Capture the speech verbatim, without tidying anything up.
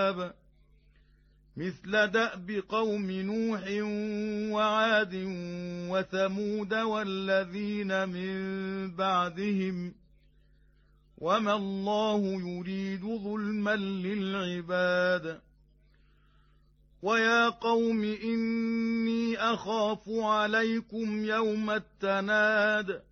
العذاب مثل دأب قوم نوح وعاد وثمود والذين من بعدهم وما الله يريد ظلما للعباد ويا قوم إني أخاف عليكم يوم التناد